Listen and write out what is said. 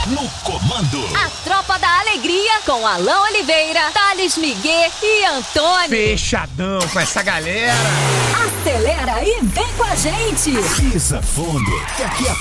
no comando. A Tropa da Alegria com Alain Oliveira, Thales Miguel e Antônio. Fechadão com essa galera. Acelera e vem com a gente. Pisa fundo, que aqui a